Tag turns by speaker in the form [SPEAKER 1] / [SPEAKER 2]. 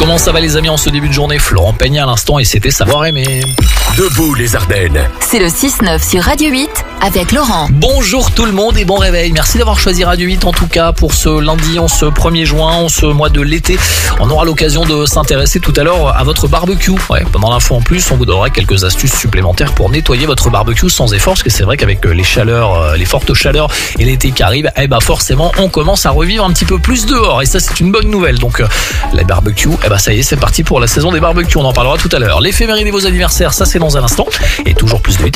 [SPEAKER 1] Comment ça va les amis en ce début de journée? Florent Pagny à l'instant et c'était Savoir aimer.
[SPEAKER 2] Debout les Ardennes.
[SPEAKER 3] C'est le 6-9 sur Radio 8 avec Laurent.
[SPEAKER 1] Bonjour tout le monde et bon réveil. Merci d'avoir choisi Radio 8 en tout cas pour ce lundi, en ce 1er juin, en ce mois de l'été. On aura l'occasion de s'intéresser tout à l'heure à votre barbecue. Pendant l'info en plus, on vous donnera quelques astuces supplémentaires pour nettoyer votre barbecue sans effort. Parce que c'est vrai qu'avec les chaleurs, les fortes chaleurs et l'été qui arrive, forcément on commence à revivre un petit peu plus dehors. Et ça c'est une bonne nouvelle. Donc les barbecues, ça y est, c'est parti pour la saison des barbecues. On en parlera tout à l'heure. L'éphéméride et vos anniversaires, ça c'est dans un instant. Et toujours plus de 8